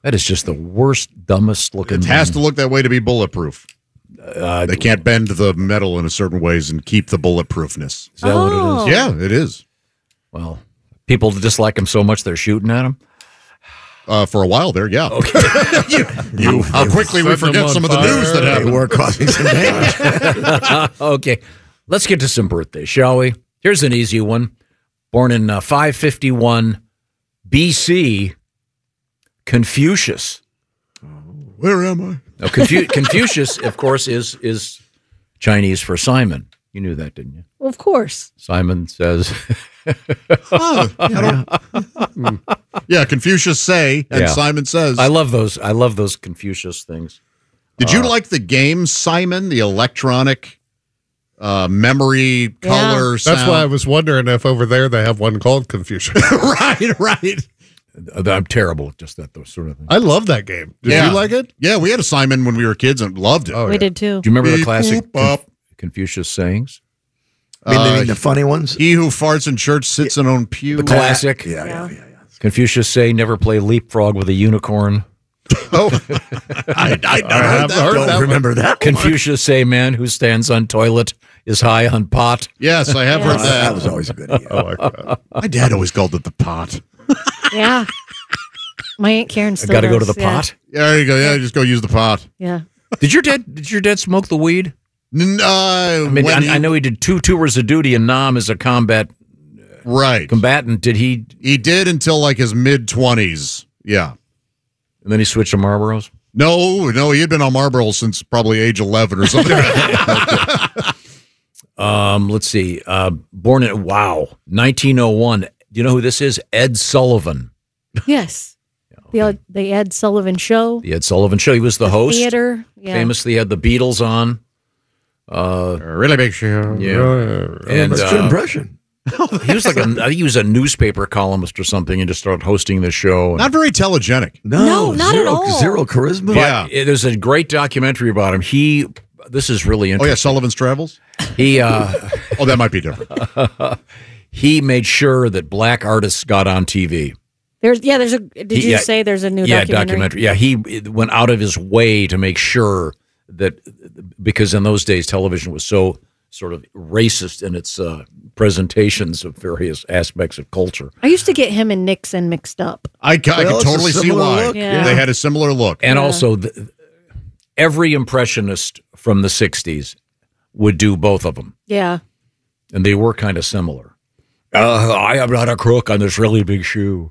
That is just the worst, dumbest looking. It has to look that way to be bulletproof. They can't bend the metal in a certain ways and keep the bulletproofness. Is that what it is? Yeah, it is. Well, people dislike him so much they're shooting at him. For a while there, yeah. Okay. How quickly we forget some of the news that happened. We're causing some damage. Okay, let's get to some birthdays, shall we? Here's an easy one. Born in 551 BC, Confucius. Where am I? Now, Confucius, of course, is Chinese for Simon. You knew that, didn't you? Well, of course. Simon says. Yeah, Confucius say, and Yeah. Simon says. I love those Confucius things. Did you like the game Simon, the electronic memory, color, sound? That's why I was wondering if over there they have one called Confucius. right. I'm terrible at just that, those sort of things. I love that game. Did Yeah. you like it? Yeah, we had a Simon when we were kids and loved it. We did too. Do you remember the Beep, classic boop, up. Confucius sayings? I mean, the funny ones? He who farts in church sits in own pew. The classic. Yeah. Confucius say, never play leapfrog with a unicorn. Oh, I heard that. Don't remember that. Confucius say, man who stands on toilet is high on pot. Yes, I have heard That that. was always a good idea. I like that. My dad always called it the pot. Yeah. My Aunt Karen I still got to go to does, the yeah. pot. Yeah, there you go. Yeah, just go use the pot. Yeah. Did your dad smoke the weed? I I mean, I know he did two tours of duty in Nam as a combatant. Did he? He did until like his mid-20s. Yeah. And then he switched to Marlboros? No, he had been on Marlboro since probably age 11 or something. Let's see. Born in 1901. Do you know who this is? Ed Sullivan. Yes. The Ed Sullivan Show. The Ed Sullivan Show. He was the host. Theater. Yeah. Famously had the Beatles on. Really big show. Yeah. And That's a good impression. he was I think he was a newspaper columnist or something and just started hosting the show. Not very telegenic. No, not at all. Zero charisma. Yeah. There's a great documentary about him. This is really Oh, interesting. yeah, Sullivan's Travels? He Oh, that might be different. he made sure that black artists got on TV. Did you say there's a new documentary? Yeah, he went out of his way to make sure that, because in those days television was so sort of racist in its presentations of various aspects of culture. I used to get him and Nixon mixed up. I can Well, it's a totally see similar why. look. Yeah. They had a similar look. And also, every impressionist from the 60s would do both of them. Yeah. And they were kind of similar. I am not a crook on this really big shoe.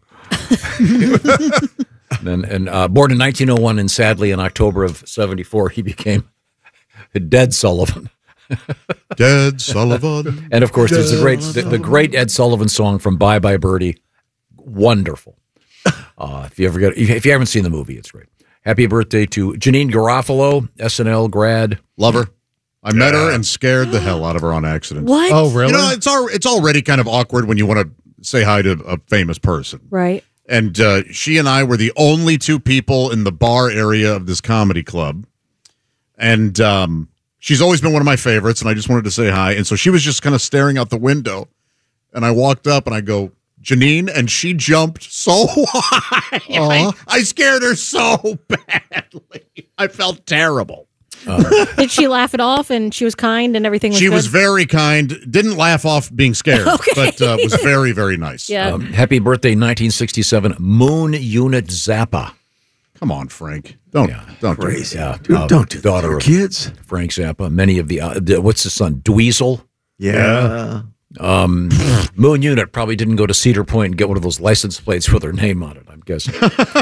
and born in 1901, and sadly in October of 74, he became Dead Sullivan. Dead Sullivan. And of course, there's the great Ed Sullivan song from Bye Bye Birdie. Wonderful. If you haven't seen the movie, it's great. Happy birthday to Janine Garofalo, SNL grad. Love her. I met her and scared the hell out of her on accident. What? Oh, really? You know, it's already kind of awkward when you want to say hi to a famous person. Right. And she and I were the only two people in the bar area of this comedy club. And she's always been one of my favorites, and I just wanted to say hi. And so she was just kind of staring out the window. And I walked up, and I go, Janine, and she jumped so high. I scared her so badly. I felt terrible. Did she laugh it off and she was kind and everything was She good? was very kind. Didn't laugh off being scared, but was very, very nice. Yeah. Happy birthday, 1967, Moon Unit Zappa. Come on, Frank. Don't Crazy. Yeah, Dude, don't do that daughter to of kids. Frank Zappa. Many of the what's his son, Dweezil. Yeah. Moon Unit probably didn't go to Cedar Point and get one of those license plates with her name on it, I'm guessing.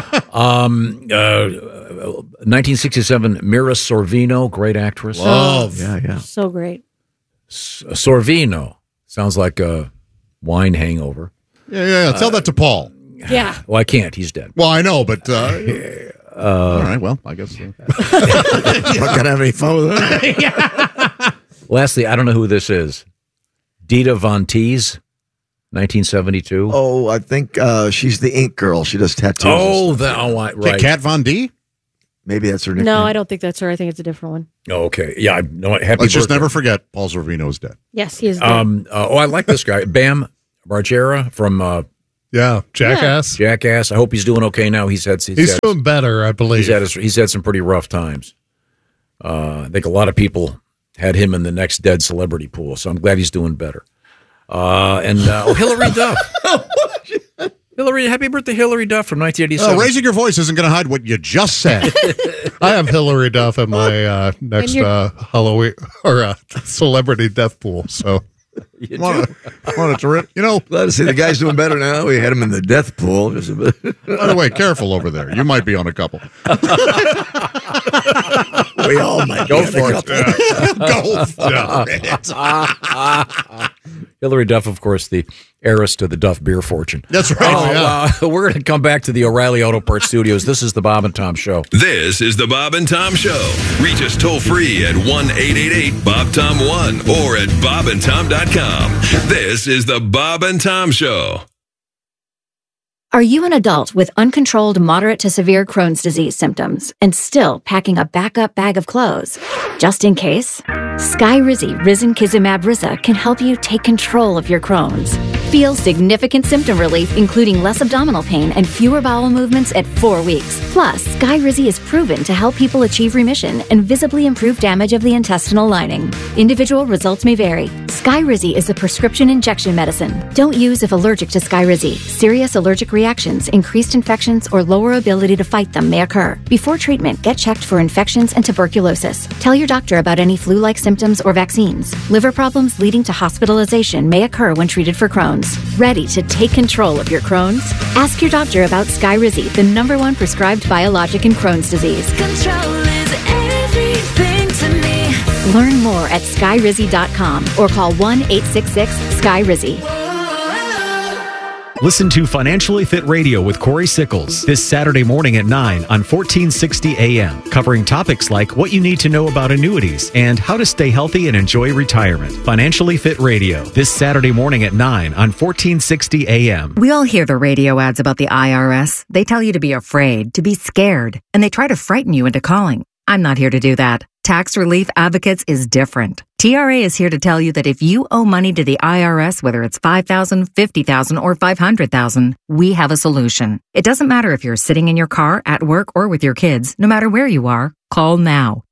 1967, Mira Sorvino, great actress. Love. Yeah. So great. Sorvino sounds like a wine hangover. Yeah. Tell that to Paul. Yeah. Well, I can't. He's dead. Well, I know, but all right. Well, I guess. Not gonna have any fun with that. Lastly, I don't know who this is. Dita Von Teese, 1972. Oh, I think she's the ink girl. She does tattoos. Right. Kat Von D? Maybe that's her nickname. No, I don't think that's her. I think it's a different one. Oh, okay. Yeah. I know. Happy Let's just birthday. never forget Paul Sorvino is dead. Yes, he is dead. I like this guy. Bam Margera from Yeah, Jackass. Jackass. I hope he's doing okay now. He's doing better, I believe. He's had some pretty rough times. I think a lot of people had him in the next dead celebrity pool, so I'm glad he's doing better. Hillary Duff. Happy birthday, Hillary Duff from 1987. Raising your voice isn't going to hide what you just said. I have Hillary Duff in my next Halloween or celebrity death pool. So, glad to see the guy's doing better now. We had him in the death pool. By the way, careful over there. You might be on a couple. We all might go for it. Go for it. Hillary Duff, of course, the heiress to the Duff beer fortune. That's right. We're going to come back to the O'Reilly Auto Parts Studios. This is the Bob and Tom Show. This is the Bob and Tom Show. Reach us toll free at 1-888-BOB-TOM-1 or at bobandtom.com. This is the Bob and Tom Show. Are you an adult with uncontrolled moderate to severe Crohn's disease symptoms and still packing a backup bag of clothes? Just in case, Skyrizi Risankizumab Riza can help you take control of your Crohn's. Feel significant symptom relief, including less abdominal pain and fewer bowel movements at 4 weeks. Plus, Skyrizi is proven to help people achieve remission and visibly improve damage of the intestinal lining. Individual results may vary. Skyrizi is a prescription injection medicine. Don't use if allergic to Skyrizi. Serious allergic reactions, increased infections, or lower ability to fight them may occur. Before treatment, get checked for infections and tuberculosis. Tell your doctor about any flu-like symptoms or vaccines. Liver problems leading to hospitalization may occur when treated for Crohn's. Ready to take control of your Crohn's? Ask your doctor about Skyrizi, the #1 prescribed biologic in Crohn's disease. Control is everything to me. Learn more at skyrizi.com or call 1-866-SKYRIZI. Listen to Financially Fit Radio with Corey Sickles this Saturday morning at 9 on 1460 AM, covering topics like what you need to know about annuities and how to stay healthy and enjoy retirement. Financially Fit Radio this Saturday morning at 9 on 1460 AM. We all hear the radio ads about the IRS. They tell you to be afraid, to be scared, and they try to frighten you into calling. I'm not here to do that. Tax Relief Advocates is different. TRA is here to tell you that if you owe money to the IRS, whether it's $5,000, $50,000, or $500,000, we have a solution. It doesn't matter if you're sitting in your car, at work, or with your kids. No matter where you are, call now.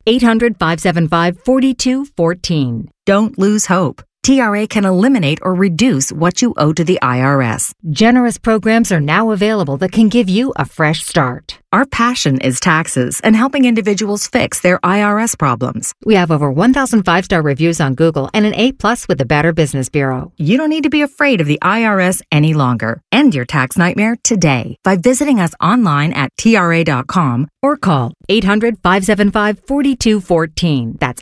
800-575-4214. Don't lose hope. TRA can eliminate or reduce what you owe to the IRS. Generous programs are now available that can give you a fresh start. Our passion is taxes and helping individuals fix their IRS problems. We have over 1,000 5-star reviews on Google and an A+ with the Better Business Bureau. You don't need to be afraid of the IRS any longer. End your tax nightmare today by visiting us online at TRA.com or call 800-575-4214. That's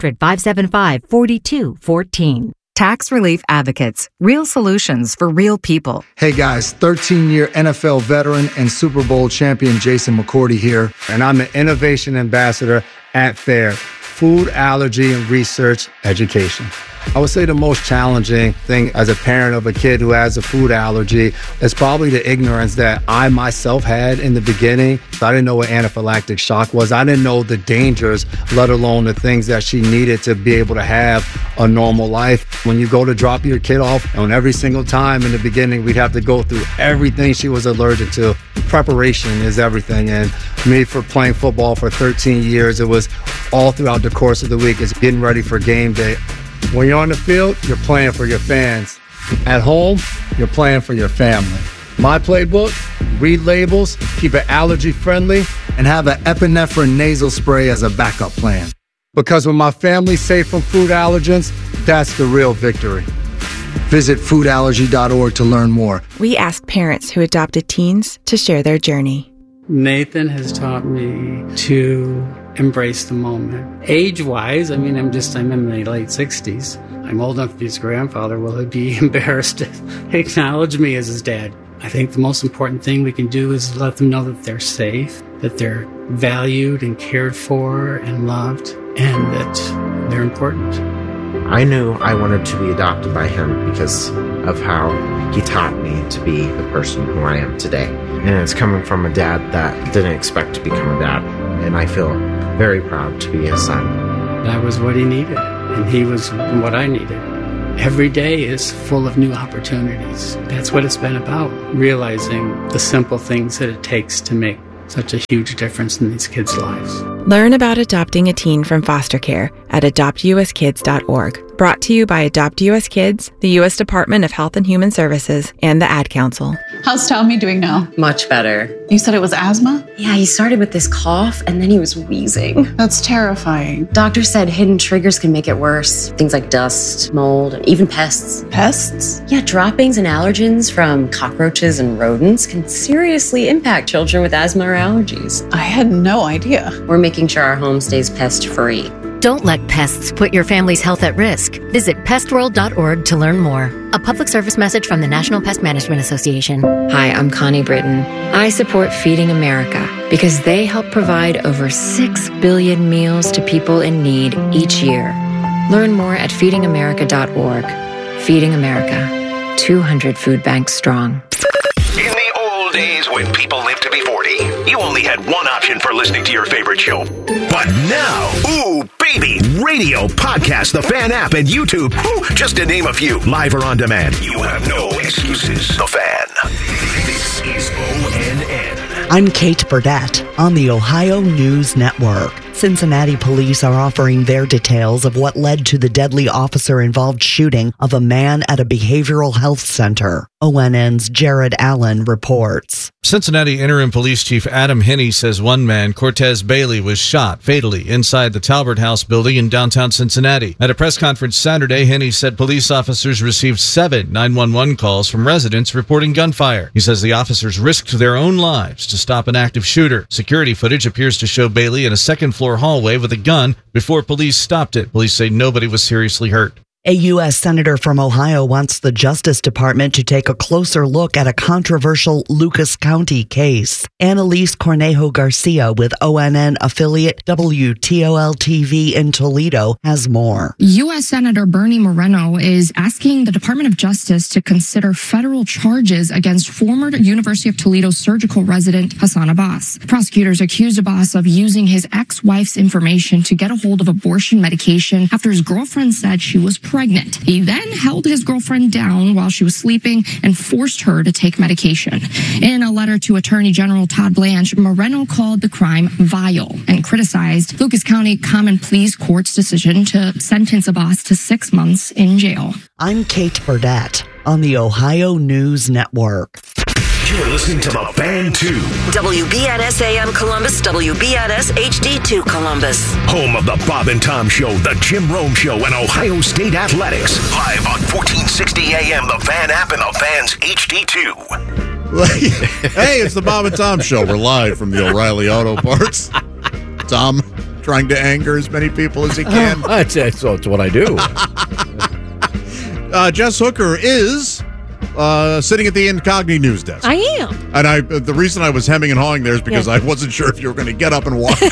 800-575-4214. Tax Relief Advocates. Real solutions for real people. Hey guys, 13-year NFL veteran and Super Bowl champion Jason McCourty here, and I'm the Innovation Ambassador at FAIR, Food Allergy and Research Education. I would say the most challenging thing as a parent of a kid who has a food allergy is probably the ignorance that I myself had in the beginning. I didn't know what anaphylactic shock was. I didn't know the dangers, let alone the things that she needed to be able to have a normal life. When you go to drop your kid off, and every single time in the beginning, we'd have to go through everything she was allergic to. Preparation is everything. And me, for playing football for 13 years, it was all throughout the course of the week. It's getting ready for game day. When you're on the field, you're playing for your fans. At home, you're playing for your family. My playbook, read labels, keep it allergy friendly, and have an epinephrine nasal spray as a backup plan. Because when my family's safe from food allergens, that's the real victory. Visit foodallergy.org to learn more. We ask parents who adopted teens to share their journey. Nathan has taught me to embrace the moment. Age-wise, I'm in my late 60s. I'm old enough to be his grandfather. Will he be embarrassed to acknowledge me as his dad? I think the most important thing we can do is let them know that they're safe, that they're valued and cared for and loved, and that they're important. I knew I wanted to be adopted by him because of how he taught me to be the person who I am today. And it's coming from a dad that didn't expect to become a dad. And I feel very proud to be his son. That was what he needed, and he was what I needed. Every day is full of new opportunities. That's what it's been about, realizing the simple things that it takes to make such a huge difference in these kids' lives. Learn about adopting a teen from foster care at adoptuskids.org. Brought to you by Adopt US Kids, the U.S. Department of Health and Human Services, and the Ad Council. How's Tommy doing now? Much better. You said it was asthma? Yeah, he started with this cough and then he was wheezing. That's terrifying. Doctor said hidden triggers can make it worse. Things like dust, mold, and even pests. Pests? Yeah, droppings and allergens from cockroaches and rodents can seriously impact children with asthma or allergies. I had no idea. We're making sure our home stays pest-free. Don't let pests put your family's health at risk. Visit pestworld.org to learn more. A public service message from the National Pest Management Association. Hi, I'm Connie Britton. I support Feeding America because they help provide over 6 billion meals to people in need each year. Learn more at feedingamerica.org. Feeding America, 200 food banks strong. In the old days when people lived to be 40, you only had one option for listening to your favorite show. But now, ooh, baby, radio, podcast, the Fan app, and YouTube, ooh, just to name a few, live or on demand. You have no excuses. The Fan. This is ONN. I'm Kate Burdett on the Ohio News Network. Cincinnati police are offering their details of what led to the deadly officer-involved shooting of a man at a behavioral health center. ONN's Jared Allen reports. Cincinnati Interim Police Chief Adam Hinney says one man, Cortez Bailey, was shot fatally inside the Talbert House building in downtown Cincinnati. At a press conference Saturday, Hinney said police officers received 7 911 calls from residents reporting gunfire. He says the officers risked their own lives to stop an active shooter. Security footage appears to show Bailey in a second-floor hallway with a gun before police stopped it. Police say nobody was seriously hurt. A U.S. Senator from Ohio wants the Justice Department to take a closer look at a controversial Lucas County case. Annalise Cornejo Garcia with ONN affiliate WTOL-TV in Toledo has more. U.S. Senator Bernie Moreno is asking the Department of Justice to consider federal charges against former University of Toledo surgical resident Hassan Abbas. Prosecutors accused Abbas of using his ex-wife's information to get a hold of abortion medication after his girlfriend said she was pregnant. He then held his girlfriend down while she was sleeping and forced her to take medication. In a letter to Attorney General Todd Blanche, Moreno called the crime vile and criticized Lucas County Common Pleas Court's decision to sentence Abbas to 6 months in jail. I'm Kate Burdett on the Ohio News Network. You're listening to The Fan 2. WBNS AM Columbus, WBNS HD2 Columbus. Home of the Bob and Tom Show, the Jim Rome Show, and Ohio State Athletics. Live on 1460 AM, The Fan app, and The Fan's HD2. Hey, it's the Bob and Tom Show. We're live from the O'Reilly Auto Parts. Tom trying to anger as many people as he can. That's what I do. Jess Hooker is sitting at the Incogni news desk. I am. And the reason I was hemming and hawing there is because I wasn't sure if you were going to get up and walk.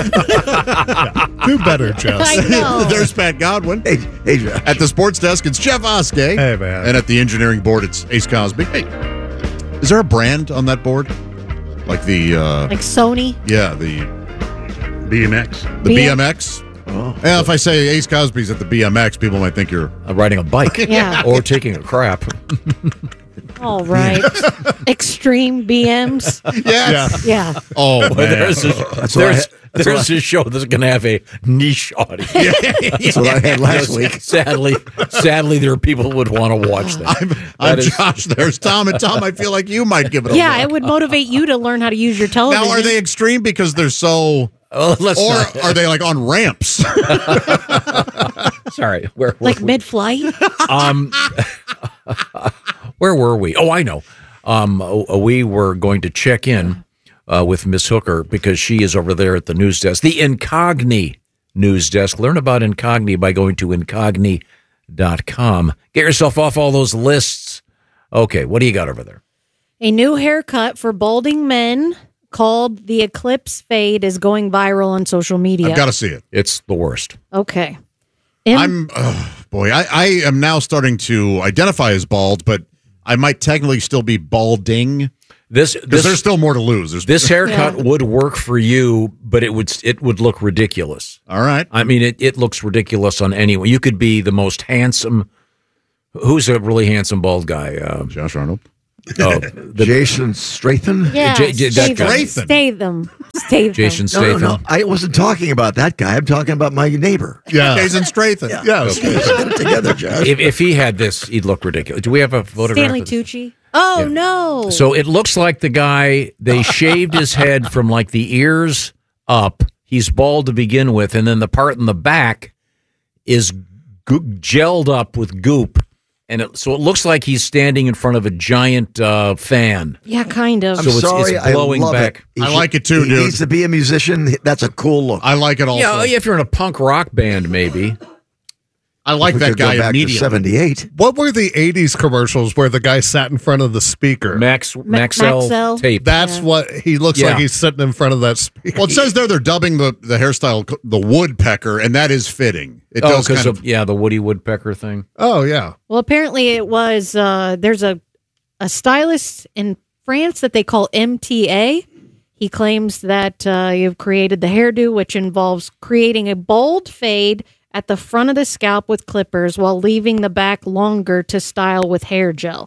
Do better, Jess. I know. There's Pat Godwin. Hey, Josh. At the sports desk, it's Jeff Oskey. Hey, man. And at the engineering board, it's Ace Cosby. Hey, is there a brand on that board? Like the... like Sony? Yeah, the BMX. The BMX? Oh. Yeah, if I say Ace Cosby's at the BMX, people might think you're riding a bike. Yeah. Or taking a crap. All right. Extreme BMs. Yes. Yeah. Oh, man. There's this show that's going to have a niche audience. That's what I had last week. Sadly, there are people who would want to watch that. I'm Josh. There's Tom. And Tom, I feel like you might give it a Yeah, look. it would motivate you to learn how to use your television. Now, are they extreme because they're so... or are they like on ramps? Sorry. Like mid-flight? Where were we? Oh, I know. We were going to check in with Miss Hooker because she is over there at the news desk, the Incogni news desk. Learn about Incogni by going to incogni.com. Get yourself off all those lists. Okay, what do you got over there? A new haircut for balding men called the Eclipse Fade is going viral on social media. I've got to see it. It's the worst. Okay. I am now starting to identify as bald, but I might technically still be balding. Because there's still more to lose. This haircut would work for you, but it would look ridiculous. All right. I mean, it looks ridiculous on anyone. You could be the most handsome Who's a really handsome bald guy? Josh Arnold. Oh, Jason Statham? Yeah, that guy. Statham. Jason Statham. No, I wasn't talking about that guy. I'm talking about my neighbor. Yeah. Jason Statham. Yeah. Put it together, Josh. If he had this, he'd look ridiculous. Do we have a photograph? Stanley of this? Tucci. Oh, no. So it looks like the guy, they shaved his head from like the ears up. He's bald to begin with, and then the part in the back is gelled up with goop. And so it looks like he's standing in front of a giant fan. Yeah, kind of. So it's blowing back. I like it too, He dude. needs to be a musician. That's a cool look. I like it also. Yeah, if you're in a punk rock band, maybe. I like We that could go guy back to immediately. 78. What were the 80s commercials where the guy sat in front of the speaker? Maxell tape. That's what he looks like. He's sitting in front of that speaker. Well, it says there they're dubbing the hairstyle the woodpecker, and that is fitting. It does because kind of. the Woody Woodpecker thing. Oh, yeah. Well, apparently it was, there's a stylist in France that they call MTA. He claims that you've created the hairdo, which involves creating a bold fade at the front of the scalp with clippers while leaving the back longer to style with hair gel.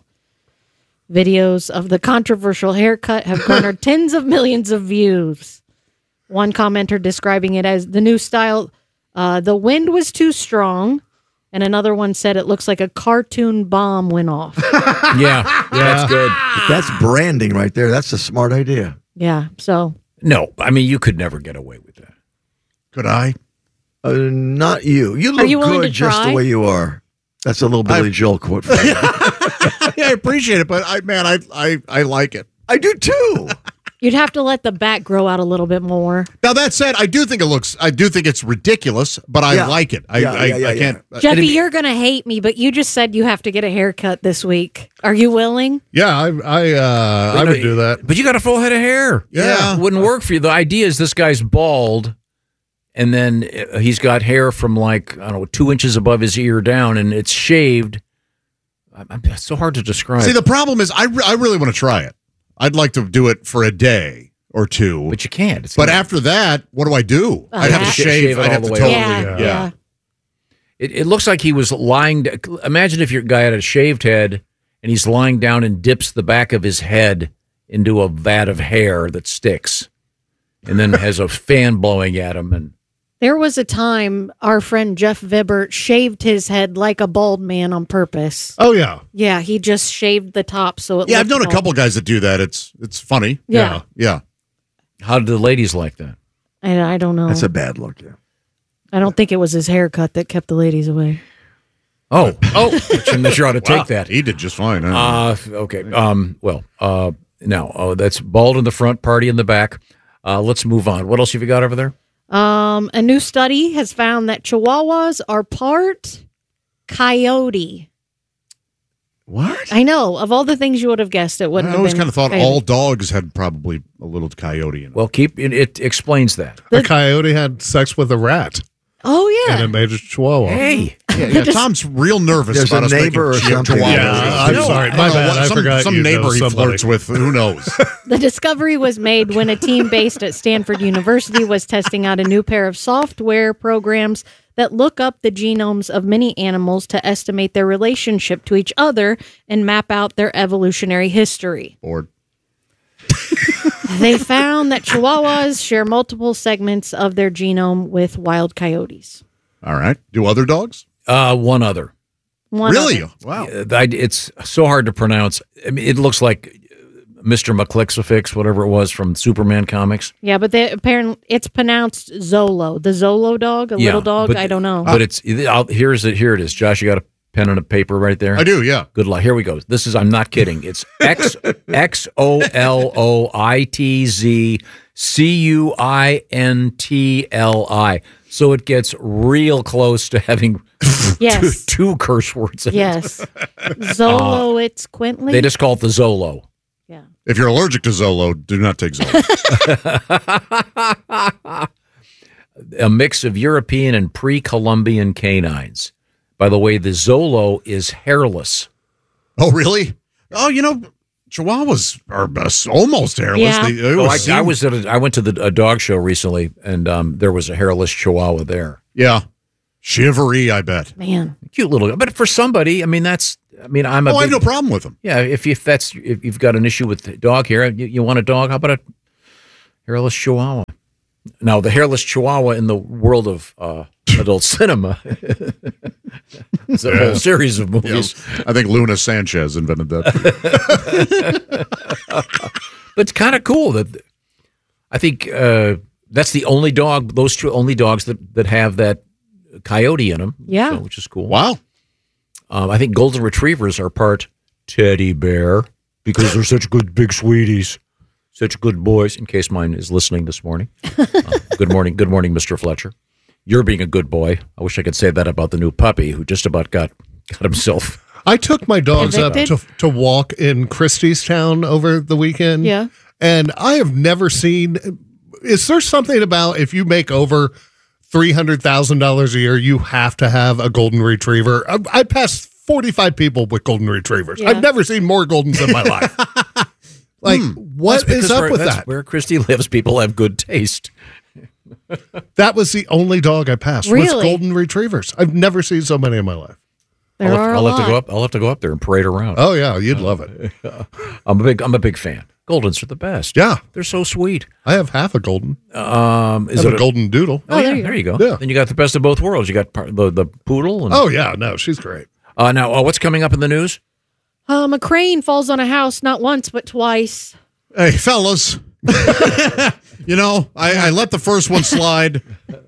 Videos of the controversial haircut have garnered tens of millions of views. One commenter describing it as the new style, the wind was too strong, and another one said it looks like a cartoon bomb went off. Yeah, that's good. That's branding right there. That's a smart idea. Yeah, so. No, I mean, you could never get away with that. Could I? Not you. You look you willing good to just try? the way you are. That's a little Billy Joel quote for you. Yeah, I appreciate it, but I like it. I do too. You'd have to let the back grow out a little bit more. Now that said, I do think it's ridiculous, but I like it. I can't. Jeffy, you're going to hate me, but you just said you have to get a haircut this week. Are you willing? Yeah, I would do that. But you got a full head of hair. Yeah. It wouldn't work for you. The idea is this guy's bald, and then he's got hair from 2 inches above his ear down, and it's shaved. It's so hard to describe. See, the problem is I really want to try it. I'd like to do it for a day or two. But you can't. But after that, what do I do? I'd have to shave. I'd have to totally. Yeah. It looks like he was lying. Imagine if your guy had a shaved head and he's lying down and dips the back of his head into a vat of hair that sticks, and then has a fan blowing at him. And There was a time our friend Jeff Vibert shaved his head like a bald man on purpose. Oh, yeah. Yeah, he just shaved the top so it Yeah, I've looked known a couple guys that do that. It's funny. Yeah. Yeah. How did the ladies like that? I don't know. That's a bad look, yeah. I don't think it was his haircut that kept the ladies away. Oh, I'm not sure how to take that. He did just fine. Okay. Now, that's bald in the front, party in the back. Let's move on. What else have you got over there? A new study has found that Chihuahuas are part coyote. What? I know. Of all the things you would have guessed, it wouldn't I have always been kind of thought coyote. all dogs had probably a little coyote in them. Well, it explains that. A coyote had sex with a rat. Oh, yeah. And it made a chihuahua. Hey. Yeah, Tom's real nervous There's about a us neighbor making or something. chihuahuas. Yeah, I'm sorry. My bad. I forgot Some you know neighbor he somebody. flirts with. Who knows? The discovery was made when a team based at Stanford University was testing out a new pair of software programs that look up the genomes of many animals to estimate their relationship to each other and map out their evolutionary history. Bored. They found that Chihuahuas share multiple segments of their genome with wild coyotes. All right. Do other dogs? One other. Really? Other. Wow. It's so hard to pronounce. I mean, it looks like Mr. McClixifix, whatever it was from Superman comics. Yeah, but apparently it's pronounced Zolo. The Zolo dog, a little dog. but- I don't know. But here it is. Josh, you got a pen and a paper right there? I do, yeah. Good luck. Here we go. This is, I'm not kidding. It's XOLOITZCUINTLI. So it gets real close to having Yes. two curse words in Yes. Zolo, it's Quintley. it. They just call it the Zolo. If you're allergic to Zolo, do not take Zolo. A mix of European and pre-Columbian canines. By the way, the Zolo is hairless. Oh, really? Oh, Chihuahuas are almost hairless. Yeah. I went to a dog show recently, and there was a hairless Chihuahua there. Yeah. Shivery, I bet. Man, cute little. But for somebody, I mean, I have no problem with them. Yeah, if you've got an issue with dog hair, you want a dog. How about a hairless Chihuahua? Now, the hairless Chihuahua in the world of adult cinema, it's a whole series of movies. Yeah, I think Luna Sanchez invented that. But it's kind of cool that I think that's the only dog. Those two only dogs that have that coyote in them. Yeah, so, which is cool. Wow. I think golden retrievers are part teddy bear because they're such good big sweeties, such good boys. In case mine is listening this morning. Good morning, Mr. Fletcher. You're being a good boy. I wish I could say that about the new puppy who just about got himself. I took my dogs Evicted? up to walk in Christiestown over the weekend. Yeah. And I have never seen. Is there something about if you make over $300,000 a year, you have to have a golden retriever? I passed 45 people with golden retrievers. Yeah. I've never seen more Goldens in my life. What is up with that? Where Christy lives, people have good taste. That was the only dog I passed. Was Really? golden retrievers. I've never seen so many in my life. I'll have to go up there and parade around. Oh yeah, you'd love it. I'm a big fan. Goldens are the best. Yeah, they're so sweet. I have half a golden. Is I have it a golden doodle? Oh, yeah, there you go. Yeah. Then you got the best of both worlds. You got the poodle. And, Oh yeah, no, she's great. now, what's coming up in the news? a crane falls on a house not once but twice. Hey, fellas. I let the first one slide.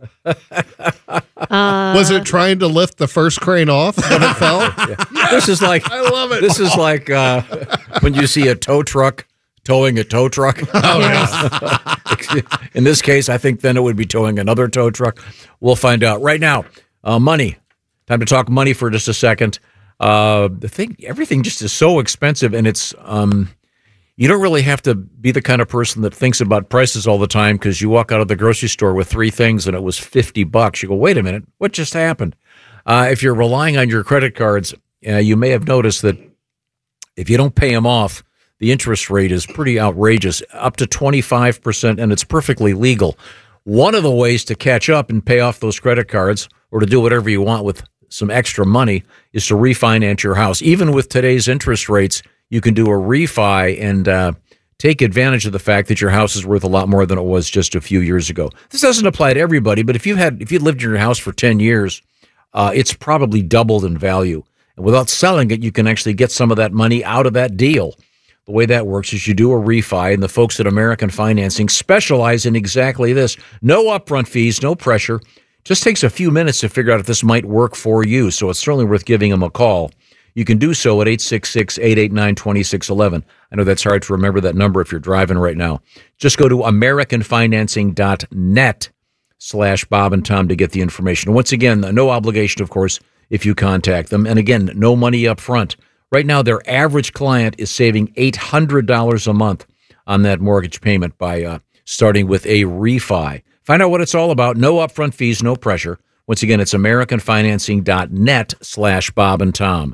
Was it trying to lift the first crane off when it fell? Yeah. This is like I love it. This is like when you see a tow truck towing a tow truck. Oh, yeah. In this case, I think then it would be towing another tow truck. We'll find out right now. Money. Time to talk money for just a second. Everything just is so expensive, and it's you don't really have to be the kind of person that thinks about prices all the time because you walk out of the grocery store with 3 things and it was $50. You go, wait a minute, what just happened? If you're relying on your credit cards, you may have noticed that if you don't pay them off, the interest rate is pretty outrageous, up to 25%, and it's perfectly legal. One of the ways to catch up and pay off those credit cards or to do whatever you want with some extra money is to refinance your house. Even with today's interest rates, you can do a refi and take advantage of the fact that your house is worth a lot more than it was just a few years ago. This doesn't apply to everybody, but if you lived in your house for 10 years, it's probably doubled in value. And without selling it, you can actually get some of that money out of that deal. The way that works is you do a refi, and the folks at American Financing specialize in exactly this. No upfront fees, no pressure. Just takes a few minutes to figure out if this might work for you, so it's certainly worth giving them a call. You can do so at 866-889-2611. I know that's hard to remember that number if you're driving right now. Just go to americanfinancing.net/Bob and Tom to get the information. Once again, no obligation, of course, if you contact them. And again, no money up front. Right now, their average client is saving $800 a month on that mortgage payment by starting with a refi. Find out what it's all about. No upfront fees, no pressure. Once again, it's americanfinancing.net/Bob and Tom.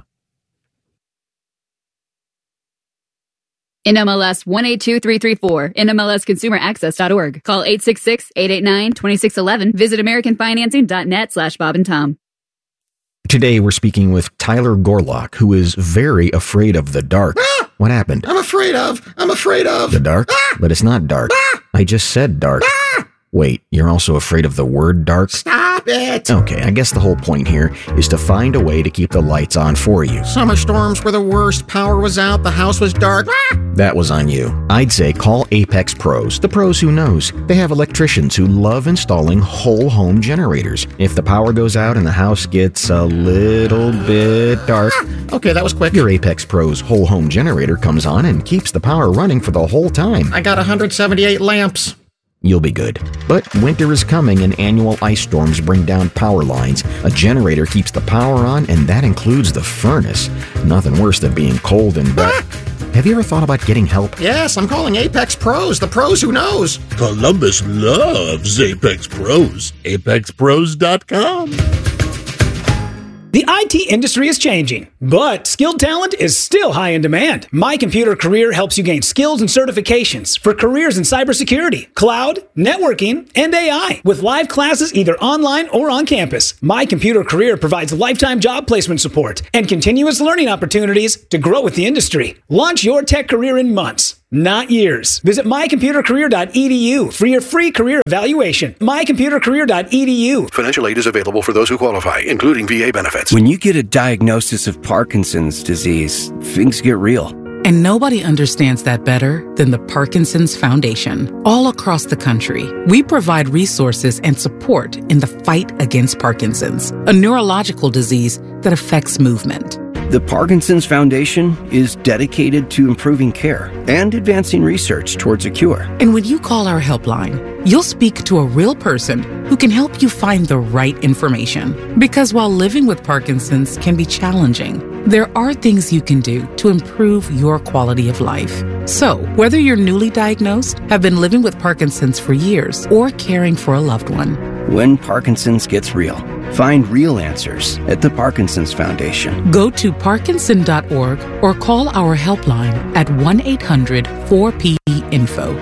NMLS 182334, NMLSConsumerAccess.org. Call 866-889-2611. Visit AmericanFinancing.net/Bob and Tom. Today we're speaking with Tyler Gorlock, who is very afraid of the dark. What happened? I'm afraid of The dark? But it's not dark. I just said dark. Wait, you're also afraid of the word dark? Stop it! Okay, I guess the whole point here is to find a way to keep the lights on for you. Summer storms were the worst. Power was out. The house was dark. That was on you. I'd say call Apex Pros, the pros who knows. They have electricians who love installing whole home generators. If the power goes out and the house gets a little bit dark, Okay, that was quick. your Apex Pros whole home generator comes on and keeps the power running for the whole time. I got 178 lamps. You'll be good. But winter is coming and annual ice storms bring down power lines. A generator keeps the power on, and that includes the furnace. Nothing worse than being cold and wet. Have you ever thought about getting help? Yes, I'm calling Apex Pros, the pros who knows. Columbus loves Apex Pros. ApexPros.com. The IT industry is changing, but skilled talent is still high in demand. My Computer Career helps you gain skills and certifications for careers in cybersecurity, cloud, networking, and AI, with live classes either online or on campus. My Computer Career provides lifetime job placement support and continuous learning opportunities to grow with the industry. Launch your tech career in months, not years. Visit mycomputercareer.edu for your free career evaluation. mycomputercareer.edu. Financial aid is available for those who qualify, including VA benefits. When you get a diagnosis of Parkinson's disease, things get real. And nobody understands that better than the Parkinson's Foundation. All across the country, we provide resources and support in the fight against Parkinson's, a neurological disease that affects movement. The Parkinson's Foundation is dedicated to improving care and advancing research towards a cure. And when you call our helpline, you'll speak to a real person who can help you find the right information. Because while living with Parkinson's can be challenging, there are things you can do to improve your quality of life. So, whether you're newly diagnosed, have been living with Parkinson's for years, or caring for a loved one, when Parkinson's gets real, find real answers at the Parkinson's Foundation. Go to parkinson.org or call our helpline at 1-800-4PE-INFO,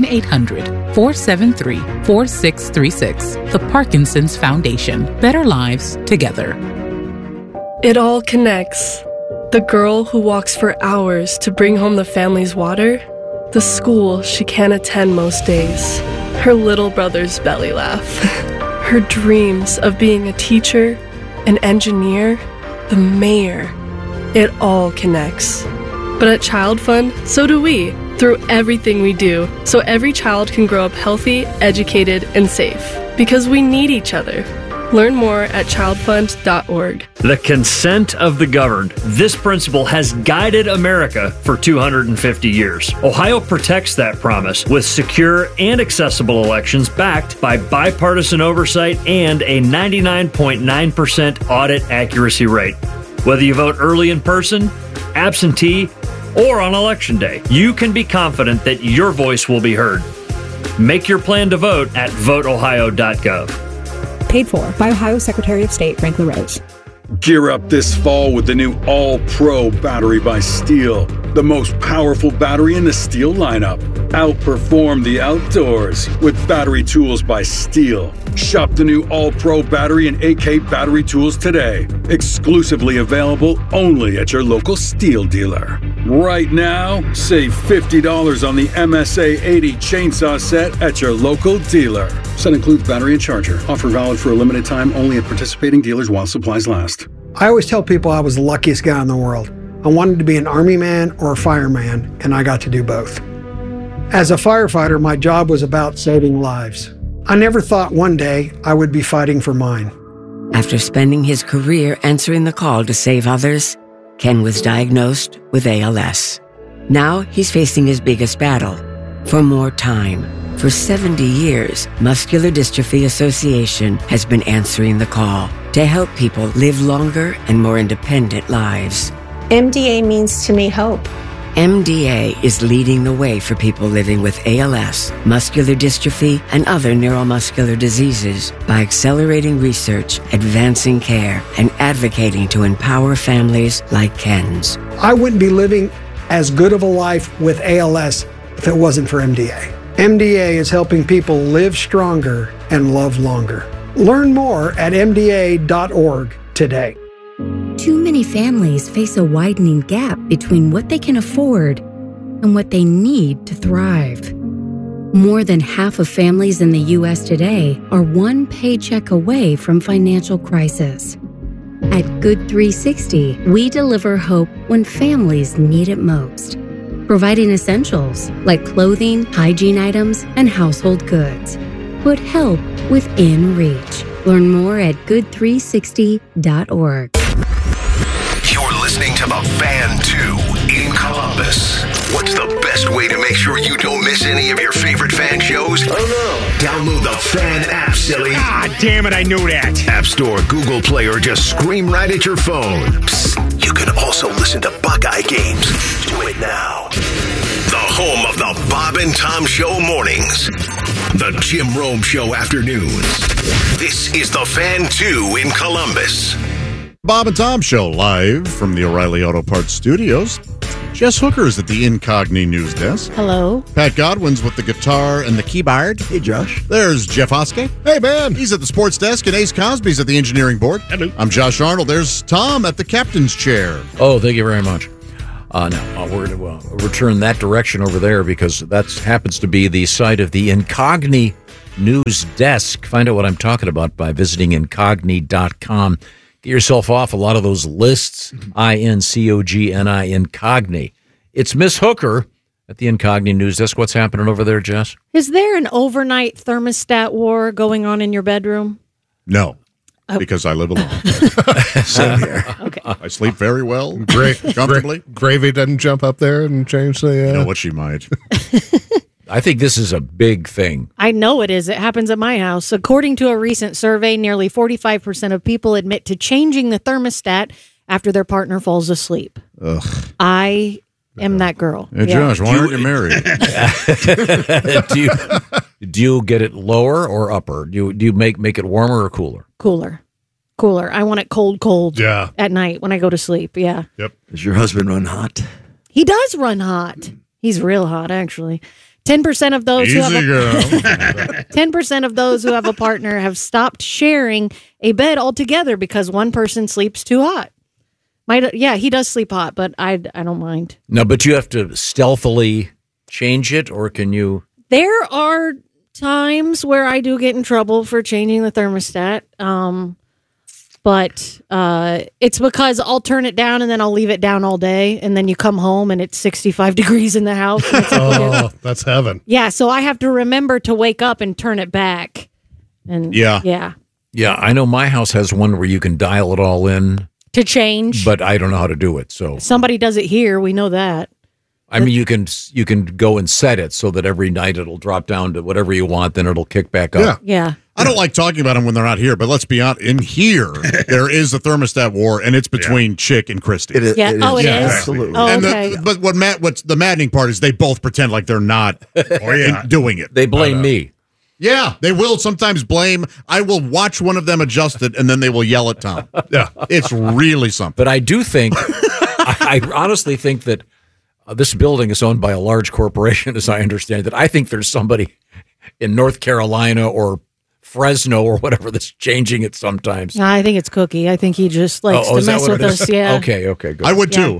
1-800-473-4636. The Parkinson's Foundation. Better lives together. It all connects. The girl who walks for hours to bring home the family's water, the school she can't attend most days, her little brother's belly laugh, her dreams of being a teacher, an engineer, the mayor. It all connects. But at Child Fund, so do we, through everything we do, so every child can grow up healthy, educated, and safe. Because we need each other. Learn more at childfund.org. The consent of the governed. This principle has guided America for 250 years. Ohio protects that promise with secure and accessible elections backed by bipartisan oversight and a 99.9% audit accuracy rate. Whether you vote early in person, absentee, or on Election Day, you can be confident that your voice will be heard. Make your plan to vote at voteohio.gov. Paid for by Ohio Secretary of State Frank LaRose. Gear up this fall with the new All-Pro battery by Steel, the most powerful battery in the Steel lineup. Outperform the outdoors with battery tools by Steel. Shop the new All-Pro battery and AK battery tools today. Exclusively available only at your local Steel dealer. Right now, save $50 on the MSA 80 chainsaw set at your local dealer. Set includes battery and charger. Offer valid for a limited time only at participating dealers while supplies last. I always tell people I was the luckiest guy in the world. I wanted to be an Army man or a fireman, and I got to do both. As a firefighter, my job was about saving lives. I never thought one day I would be fighting for mine. After spending his career answering the call to save others, Ken was diagnosed with ALS. Now he's facing his biggest battle, for more time. For 70 years, Muscular Dystrophy Association has been answering the call to help people live longer and more independent lives. MDA means to me hope. MDA is leading the way for people living with ALS, muscular dystrophy, and other neuromuscular diseases by accelerating research, advancing care, and advocating to empower families like Ken's. I wouldn't be living as good of a life with ALS if it wasn't for MDA. MDA is helping people live stronger and love longer. Learn more at MDA.org today. Too many families face a widening gap between what they can afford and what they need to thrive. More than half of families in the U.S. today are one paycheck away from financial crisis. At Good 360, we deliver hope when families need it most, providing essentials like clothing, hygiene items, and household goods. Put help within reach. Learn more at good360.org. You're listening to The Fan 2 in Columbus. What's the best way to make sure you don't miss any of your favorite fan shows? Oh no. Download the Fan app, silly. Ah, damn it, I knew that. App Store, Google Play, or just scream right at your phone. Psst, you can also listen to Buckeye games. Do it now. The home of the Bob and Tom Show mornings. The Jim Rome Show afternoons. This is The Fan 2 in Columbus. Bob and Tom Show live from the O'Reilly Auto Parts Studios. Jess Hooker is at the Incogni News Desk. Hello. Pat Godwin's with the guitar and the keyboard. Hey, Josh. There's Jeff Hoske. Hey, man. He's at the sports desk, and Ace Cosby's at the engineering board. Hello. I'm Josh Arnold. There's Tom at the captain's chair. Oh, thank you very much. Now, we're going to return that direction over there because that happens to be the site of the Incogni News Desk. Find out what I'm talking about by visiting incogni.com. Get yourself off a lot of those lists, INCOGNI, Incogni. It's Miss Hooker at the Incogni News Desk. What's happening over there, Jess? Is there an overnight thermostat war going on in your bedroom? No, because I live alone. Same here. Okay. I sleep very well, comfortably. Gravy doesn't jump up there and change the... You know what, she might. I think this is a big thing. I know it is. It happens at my house. According to a recent survey, nearly 45% of people admit to changing the thermostat after their partner falls asleep. Ugh. I am that girl. Hey, Josh, why aren't you married? do you get it lower or upper? Do you make it warmer or cooler? Cooler. I want it cold at night when I go to sleep. Yeah. Yep. Does your husband run hot? He does run hot. He's real hot, actually. 10% of those 10% of those who have a partner have stopped sharing a bed altogether because one person sleeps too hot. He does sleep hot, but I don't mind. No, but you have to stealthily change it, or can you? There are times where I do get in trouble for changing the thermostat, but it's because I'll turn it down and then I'll leave it down all day, and then you come home and it's 65 degrees in the house. Oh, that's heaven. Yeah, so I have to remember to wake up and turn it back. And Yeah, I know my house has one where you can dial it all in to change, but I don't know how to do it. So somebody does it here. We know that. I mean, you can go and set it so that every night it'll drop down to whatever you want, then it'll kick back up. Yeah. I don't like talking about them when they're not here, but let's be honest. In here, there is a thermostat war, and it's between Chick and Christy. It is. Yeah. It is. Absolutely. Oh, and okay. what's the maddening part is they both pretend like they're not doing it. They blame me. Yeah, they will sometimes blame. I will watch one of them adjust it, and then they will yell at Tom. Yeah. It's really something. But I do think, I honestly think that this building is owned by a large corporation, as I understand it. I think there's somebody in North Carolina or Fresno or whatever that's changing it sometimes. I think it's Cookie. I think he just likes to mess with us. Yeah. Okay, good. I would too.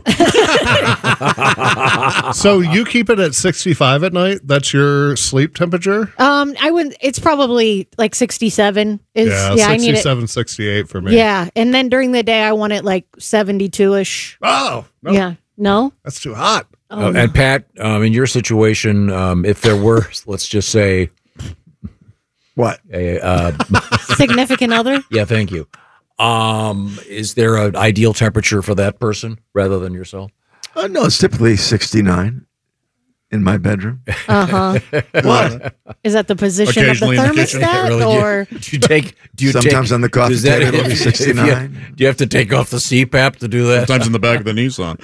So you keep it at 65 at night? That's your sleep temperature? I wouldn't. It's probably like 67. I need it. 67, 68 for me. Yeah, and then during the day I want it like 72ish. Oh, no. Yeah. No, that's too hot. Oh, and Pat, in your situation, if there were, let's just say, what a significant other? Yeah, thank you. Is there an ideal temperature for that person rather than yourself? No, it's typically 69 in my bedroom. What is that? The position of the thermostat, or do you sometimes on the coffee table it'll be 69? Do you have to take off the CPAP to do that? Sometimes in the back of the Nissan.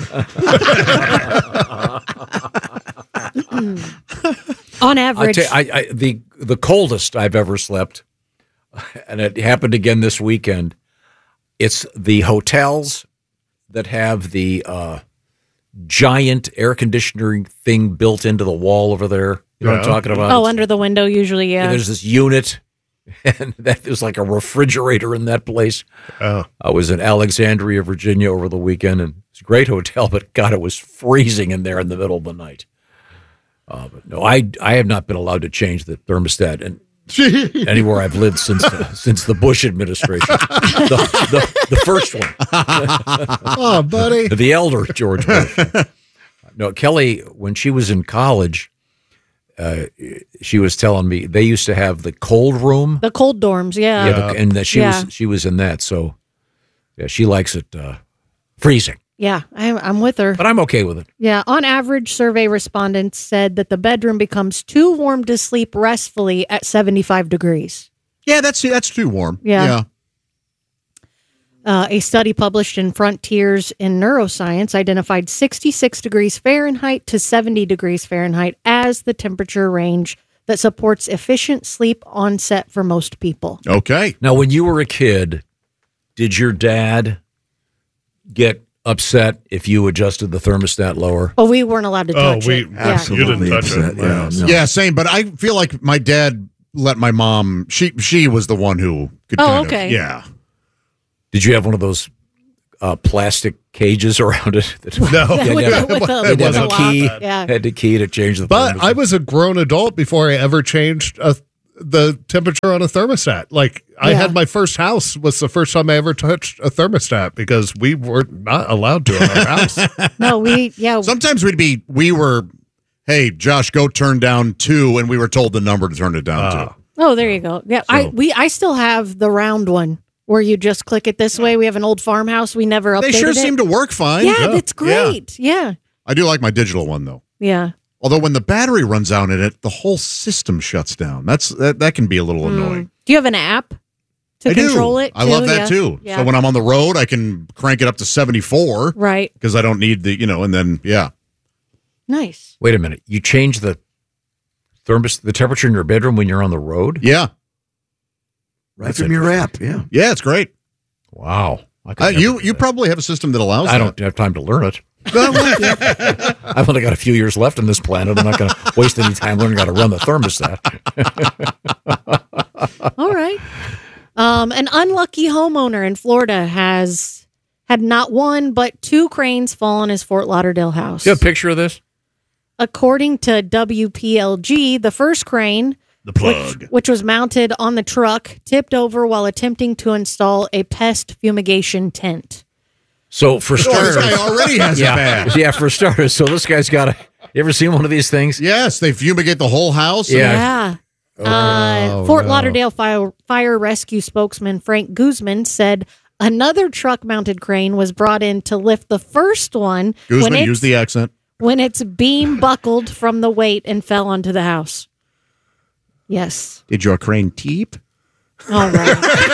On average, the coldest I've ever slept, and it happened again this weekend. It's the hotels that have the giant air conditioning thing built into the wall over there. You know what I'm talking about? Oh, under the window usually, yeah. And there's this unit, and there's like a refrigerator in that place. Oh. I was in Alexandria, Virginia over the weekend, and it's a great hotel, but God, it was freezing in there in the middle of the night. But no, I have not been allowed to change the thermostat and anywhere I've lived since the Bush administration. The first one. Oh, buddy. The elder George Bush. No, Kelly, when she was in college, she was telling me they used to have the cold room. The cold dorms, yeah. And that she was in that, so yeah, she likes it freezing. Yeah, I'm with her. But I'm okay with it. Yeah, on average, survey respondents said that the bedroom becomes too warm to sleep restfully at 75 degrees. Yeah, that's too warm. Yeah. A study published in Frontiers in Neuroscience identified 66 degrees Fahrenheit to 70 degrees Fahrenheit as the temperature range that supports efficient sleep onset for most people. Okay. Now, when you were a kid, did your dad get upset if you adjusted the thermostat lower? Oh, we weren't allowed to touch it. Absolutely you didn't touch it. Yeah, same. But I feel like my dad let my mom. She was the one who could. Okay. Yeah. Did you have one of those plastic cages around it? No. It was a key. Yeah. Had the key to change the. But thermostat. I was a grown adult before I ever changed the temperature on a thermostat. Like I had my first house was the first time I ever touched a thermostat because we were not allowed to in our house. No, Sometimes we were, hey, Josh, go turn down 2, and we were told the number to turn it down to. Oh, there you go. Yeah, I still have the round one where you just click it this way. We have an old farmhouse. We never updated it. They sure seem to work fine. Yeah, that's great. Yeah. I do like my digital one though. Yeah. Although when the battery runs out in it, the whole system shuts down. That can be a little annoying. Do you have an app to control it? I love that too. Yeah. So when I'm on the road, I can crank it up to 74. Right. Because I don't need and then, yeah. Nice. Wait a minute. You change the temperature in your bedroom when you're on the road? Yeah. Right from your app, yeah. Yeah, it's great. Wow. You probably have a system that allows I don't have time to learn it. I've only got a few years left on this planet. I'm not going to waste any time learning how to run the thermostat. All right. An unlucky homeowner in Florida has had not one but 2 cranes fall on his Fort Lauderdale house. You have a picture of this? According to WPLG, the first crane, the plug, which was mounted on the truck, tipped over while attempting to install a pest fumigation tent. So for starters, this guy already has a bag. Yeah, for starters. So this guy's got You ever seen one of these things? Yes, they fumigate the whole house. Yeah. Fort Lauderdale Fire Rescue spokesman Frank Guzman said another truck-mounted crane was brought in to lift the first one. Guzman, use the accent. When its beam buckled from the weight and fell onto the house. Yes. Did your crane teep? All right.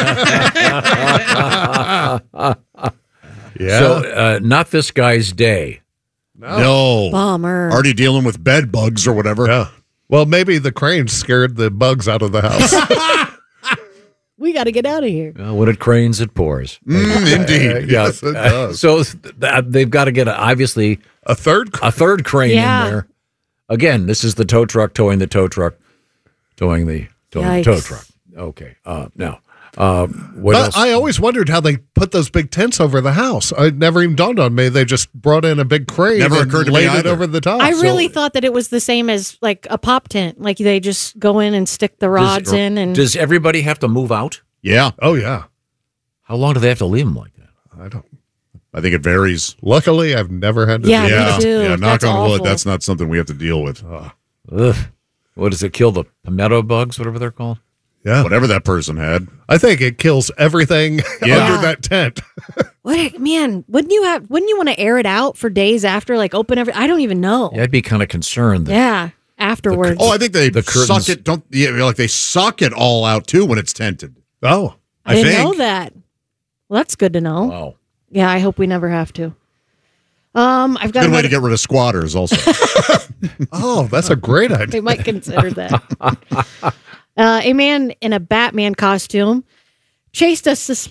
Yeah. So, not this guy's day. No. Bummer. Already dealing with bed bugs or whatever. Yeah. Well, maybe the crane scared the bugs out of the house. We got to get out of here. When it cranes, it pours. Indeed. Yes, it does. So they've got to get obviously a third crane in there. Again, this is the tow truck towing the tow truck, towing the tow truck. Okay. Now, what else? I always wondered how they put those big tents over the house. It never even dawned on me. They just brought in a big crane Never and occurred to me laid it either. over the top. I really thought that it was the same as like a pop tent. Like they just go in and stick the rods in. And does everybody have to move out? Yeah. Oh, yeah. How long do they have to leave them like that? I think it varies. Luckily, I've never had to Yeah, do that. me too. Yeah, knock That's on wood. awful. That's not something we have to deal with. Ugh. What does it kill? The palmetto bugs, whatever they're called? Yeah. Whatever that person had. I think it kills everything under that tent. what, man, wouldn't you want to air it out for days after, like open every? I don't even know. Yeah, I'd be kind of concerned. Yeah, afterwards. I think they curtains- suck it. They suck it all out too when it's tented. Oh, I didn't think. know that. Well, that's good to know. Wow. Yeah, I hope we never have to. I've got Good way to get rid of squatters, also. Oh, that's a great idea. They might consider that. A man in a Batman costume chased a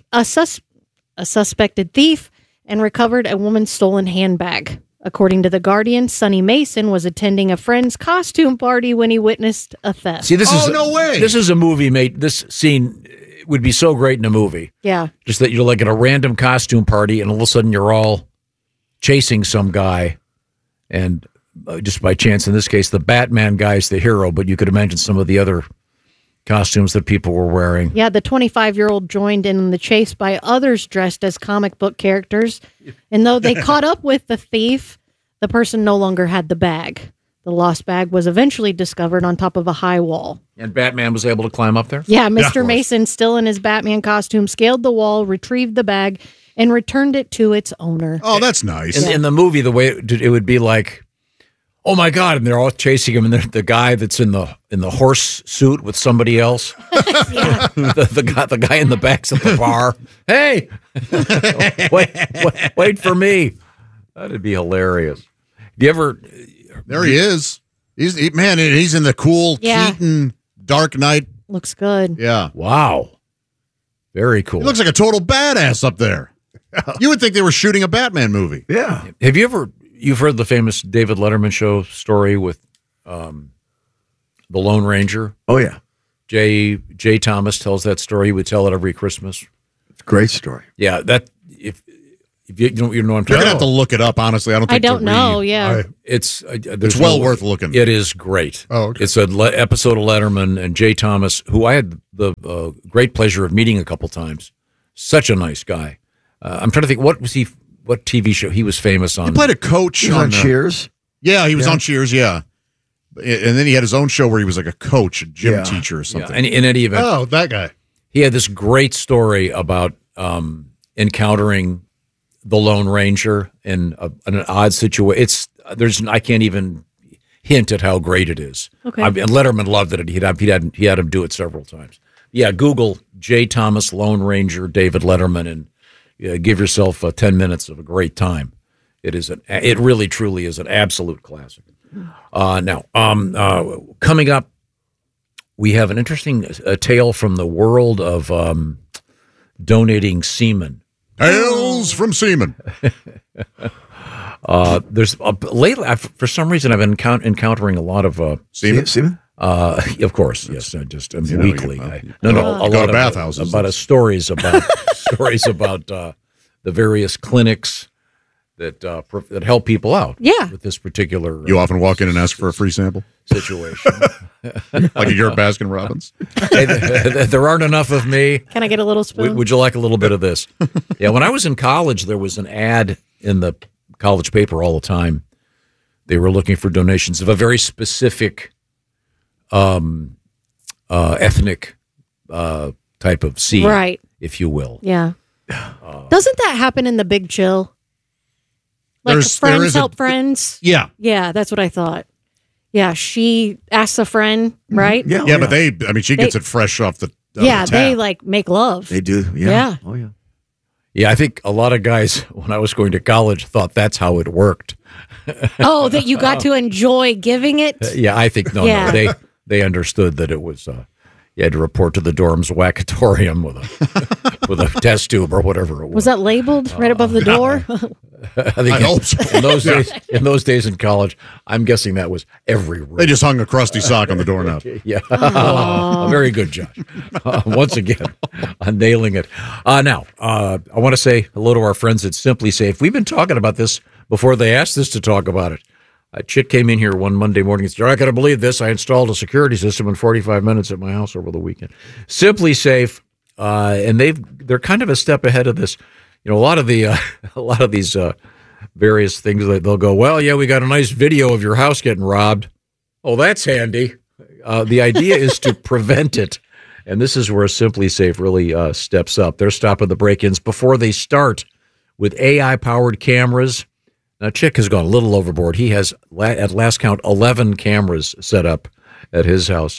suspected thief and recovered a woman's stolen handbag. According to The Guardian, Sonny Mason was attending a friend's costume party when he witnessed a theft. See, this is no way. This is a movie, mate. This scene would be so great in a movie. Yeah. Just that you're like at a random costume party, and all of a sudden you're all chasing some guy, and just by chance, in this case, the Batman guy's the hero, but you could imagine some of the other costumes that people were wearing. Yeah, the 25-year-old joined in the chase by others dressed as comic book characters. And though they caught up with the thief, the person no longer had the bag. The lost bag was eventually discovered on top of a high wall. And Batman was able to climb up there? Yeah, Mr. Mason, still in his Batman costume, scaled the wall, retrieved the bag, and returned it to its owner. Oh, that's nice. In the movie, the way it would be like, oh my God, and they're all chasing him, and the guy that's in the horse suit with somebody else, the guy in the back's at the bar. Hey, wait for me. That'd be hilarious. Do you ever? There he is. He's in the cool Keaton Dark Knight. Looks good. Yeah. Wow. Very cool. He looks like a total badass up there. You would think they were shooting a Batman movie. Yeah. Have you've heard the famous David Letterman show story with the Lone Ranger? Oh, yeah. Jay Thomas tells that story. He would tell it every Christmas. It's a great story. Yeah, that if you know what I'm talking You're about. gonna have to look it up. Honestly, I don't think I don't to know. read. Yeah, It's well worth looking. It is great. Oh, okay. It's an episode of Letterman and Jay Thomas, who I had the great pleasure of meeting a couple times. Such a nice guy. I'm trying to think what TV show he was famous on. He played a coach He was on Cheers. Yeah, he was on Cheers. Yeah, and then he had his own show where he was like a coach, a gym teacher or something. Yeah. And in any event, Oh, that guy. he had this great story about encountering the Lone Ranger in an odd situation. I can't even hint at how great it is. Okay. And Letterman loved it. He had him do it several times. Yeah, Google J. Thomas Lone Ranger David Letterman and give yourself 10 minutes of a great time. It really truly is an absolute classic. Now, coming up, we have an interesting tale from the world of donating semen. Tales from semen. There's lately, for some reason, I've been encountering a lot of Semen? of course, yes, weekly. A Go lot to of bathhouses. stories about the various clinics that help people out. Yeah. With this particular You often walk in and ask for a free sample, situation. like you're at Baskin Robbins. Hey, there aren't enough of me. Can I get a little spoon? Would you like a little bit of this? Yeah, when I was in college, there was an ad in the college paper all the time. They were looking for donations of a very specific ethnic type of seed, Right. if you will. Yeah. Doesn't that happen in The Big Chill? Like there friends is help friends? Yeah. Yeah, that's what I thought. Yeah, she asks a friend, right? Yeah, but she gets it fresh off the Yeah, the they tap. like make love. They do. Yeah. Yeah. Oh, yeah. Yeah, I think a lot of guys, when I was going to college, thought that's how it worked. Oh, that you got to enjoy giving it? Yeah, I think no, they understood that it was. You had to report to the dorm's wackatorium with a test tube or whatever it was. Was that labeled right above the door? I think hope so. in those days in college, I'm guessing that was every room. They just hung a crusty sock on the doorknob. Yeah, very good, Josh. Once again, nailing it. Now, I want to say hello to our friends at Simply Safe. We've been talking about this before they asked us to talk about it. Chit came in here one Monday morning and said, "You're not going to believe this. I installed a security system in 45 minutes at my house over the weekend." Simply Safe, and they're kind of a step ahead of this. You know, a lot of these various things that they'll go, "Well, yeah, we got a nice video of your house getting robbed." Oh, that's handy. The idea is to prevent it, and this is where Simply Safe really steps up. They're stopping the break-ins before they start with AI-powered cameras. Now, Chick has gone a little overboard. He has, at last count, 11 cameras set up at his house.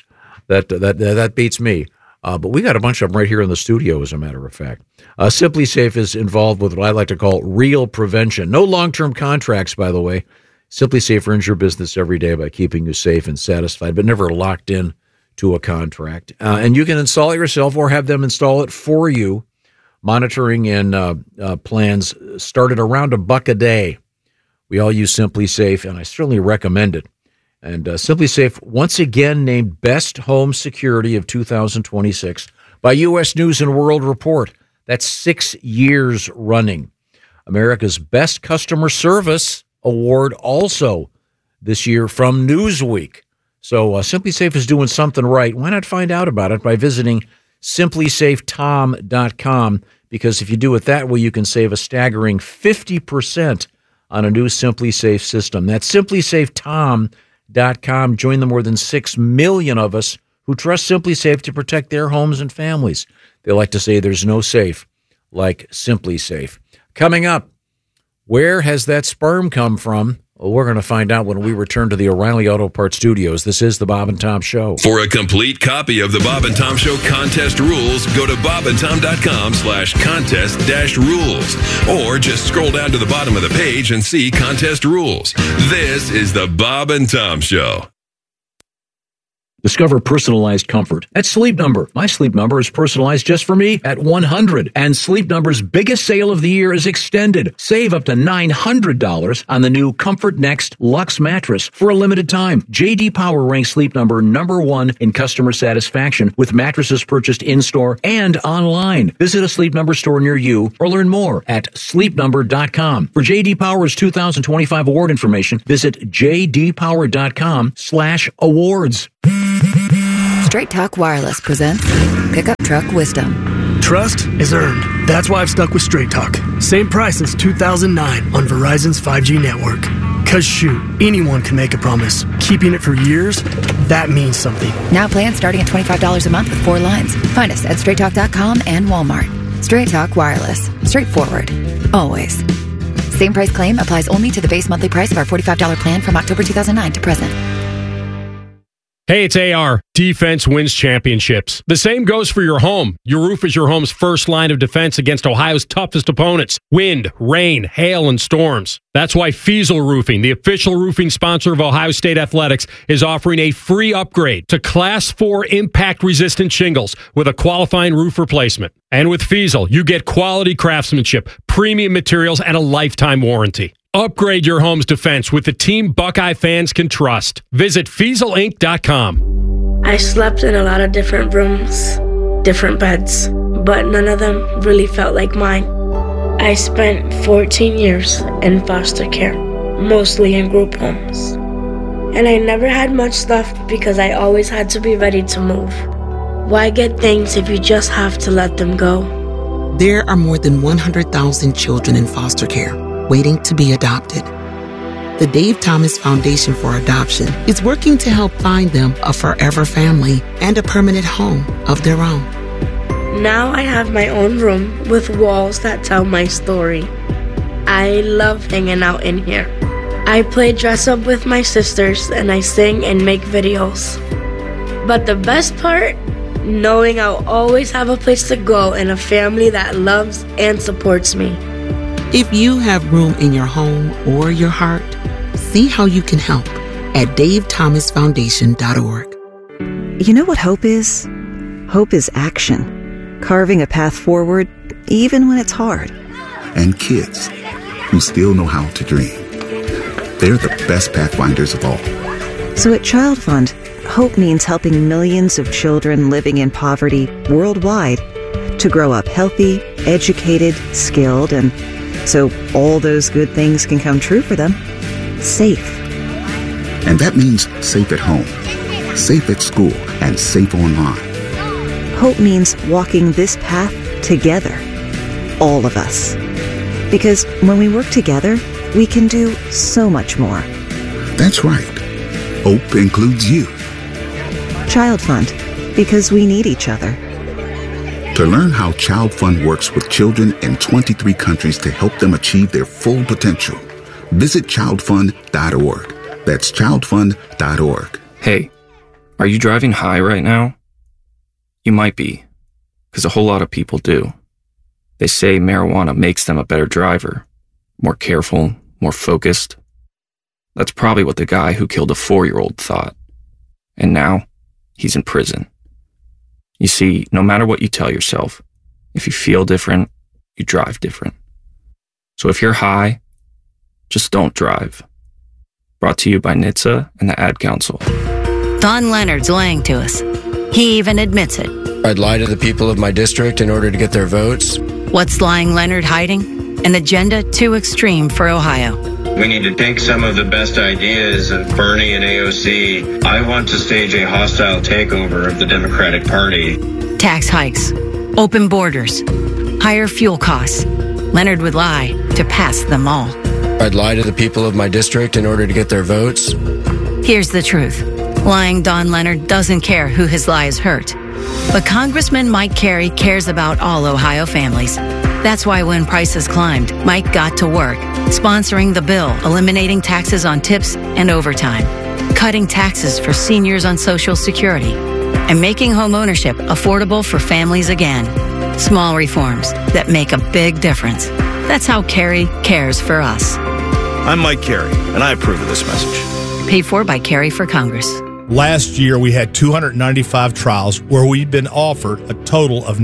That beats me. But we got a bunch of them right here in the studio, as a matter of fact. Simply Safe is involved with what I like to call real prevention. No long-term contracts, by the way. Simply Safe earns your business every day by keeping you safe and satisfied, but never locked in to a contract. And you can install it yourself or have them install it for you. Monitoring and plans start at around $1 a day. We all use Simply Safe, and I certainly recommend it. And Simply Safe, once again named Best Home Security of 2026 by U.S. News & World Report. That's 6 years running. America's Best Customer Service Award also this year from Newsweek. So Simply Safe is doing something right. Why not find out about it by visiting simplysafetom.com? Because if you do it that way, you can save a staggering 50% on a new Simply Safe system. That's simplysafetom.com. Join the more than 6 million of us who trust Simply Safe to protect their homes and families. They like to say there's no safe like Simply Safe. Coming up, where has that sperm come from? Well, we're going to find out when we return to the O'Reilly Auto Parts studios. This is the Bob and Tom Show. For a complete copy of the Bob and Tom Show contest rules, go to bobandtom.com/contest-rules. Or just scroll down to the bottom of the page and see contest rules. This is the Bob and Tom Show. Discover personalized comfort at Sleep Number. My Sleep Number is personalized just for me at 100. And Sleep Number's biggest sale of the year is extended. Save up to $900 on the new Comfort Next Luxe mattress for a limited time. J.D. Power ranks Sleep Number number 1 in customer satisfaction with mattresses purchased in-store and online. Visit a Sleep Number store near you or learn more at sleepnumber.com. For J.D. Power's 2025 award information, visit jdpower.com/awards. Straight Talk Wireless presents Pickup Truck Wisdom. Trust is earned. That's why I've stuck with Straight Talk. Same price since 2009 on Verizon's 5G network. Cause shoot, anyone can make a promise. Keeping it for years, that means something. Now plans starting at $25 a month with 4 lines. Find us at straighttalk.com and Walmart. Straight Talk Wireless. Straightforward. Always. Same price claim applies only to the base monthly price of our $45 plan from October 2009 to present. Hey, it's AR. Defense wins championships. The same goes for your home. Your roof is your home's first line of defense against Ohio's toughest opponents: wind, rain, hail, and storms. That's why Fiesel Roofing, the official roofing sponsor of Ohio State Athletics, is offering a free upgrade to Class 4 impact-resistant shingles with a qualifying roof replacement. And with Fiesel, you get quality craftsmanship, premium materials, and a lifetime warranty. Upgrade your home's defense with the team Buckeye fans can trust. Visit FieselInc.com. I slept in a lot of different rooms, different beds, but none of them really felt like mine. I spent 14 years in foster care, mostly in group homes. And I never had much stuff because I always had to be ready to move. Why get things if you just have to let them go? There are more than 100,000 children in foster care waiting to be adopted. The Dave Thomas Foundation for Adoption is working to help find them a forever family and a permanent home of their own. Now I have my own room with walls that tell my story. I love hanging out in here. I play dress up with my sisters and I sing and make videos. But the best part? Knowing I'll always have a place to go and a family that loves and supports me. If you have room in your home or your heart, see how you can help at davethomasfoundation.org. You know what hope is? Hope is action. Carving a path forward, even when it's hard. And kids who still know how to dream. They're the best pathfinders of all. So at Child Fund, hope means helping millions of children living in poverty worldwide to grow up healthy, educated, skilled, and so all those good things can come true for them. Safe. And that means safe at home, safe at school, and safe online. Hope means walking this path together. All of us. Because when we work together, we can do so much more. That's right. Hope includes you. Child Fund. Because we need each other. To learn how Child Fund works with children in 23 countries to help them achieve their full potential, visit childfund.org. That's childfund.org. Hey, are you driving high right now? You might be, because a whole lot of people do. They say marijuana makes them a better driver, more careful, more focused. That's probably what the guy who killed a 4-year-old thought. And now, he's in prison. You see, no matter what you tell yourself, if you feel different, you drive different. So if you're high, just don't drive. Brought to you by NHTSA and the Ad Council. Don Leonard's lying to us. He even admits it. I'd lie to the people of my district in order to get their votes. What's lying Leonard hiding? An agenda too extreme for Ohio. We need to take some of the best ideas of Bernie and AOC. I want to stage a hostile takeover of the Democratic Party. Tax hikes, open borders, higher fuel costs. Leonard would lie to pass them all. I'd lie to the people of my district in order to get their votes. Here's the truth. Lying Don Leonard doesn't care who his lies hurt. But Congressman Mike Carey cares about all Ohio families. That's why when prices climbed, Mike got to work, sponsoring the bill, eliminating taxes on tips and overtime, cutting taxes for seniors on Social Security, and making home ownership affordable for families again. Small reforms that make a big difference. That's how Carey cares for us. I'm Mike Carey, and I approve of this message. Paid for by Carey for Congress. Last year, we had 295 trials where we'd been offered a total of